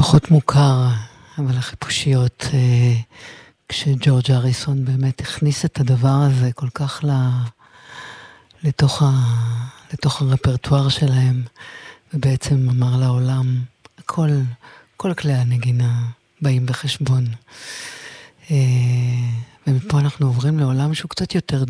פחות מוכר, אבל החיפושיות, כשג'ורג' אריסון באמת הכניס את הדבר הזה כל כך לתוך הרפרטואר שלהם, ובעצם אמר לעולם, כל כלי הנגינה באים בחשבון. ומפה אנחנו עוברים לעולם שהוא קצת יותר